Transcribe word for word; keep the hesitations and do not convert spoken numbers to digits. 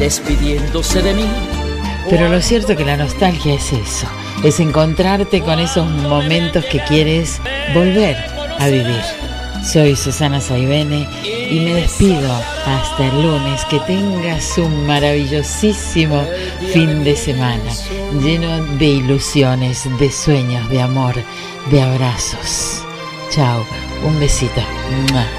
despidiéndose de mí. Pero lo cierto es que la nostalgia es eso, es encontrarte con esos momentos que quieres volver a vivir. Soy Susana Saibene y me despido hasta el lunes. Que tengas un maravillosísimo fin de semana, lleno de ilusiones, de sueños, de amor, de abrazos. Chao, un besito. ¡Mua!